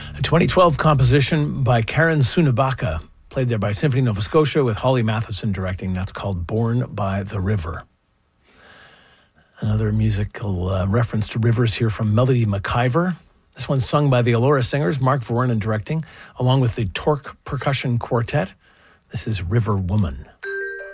A 2012 composition by Karen Sunebaka, played there by Symphony Nova Scotia with Holly Matheson directing. That's called Born by the River. Another musical reference to rivers here from Melody McIver. This one's sung by the Elora Singers, Mark Vernon directing, along with the Torque Percussion Quartet. This is River Woman.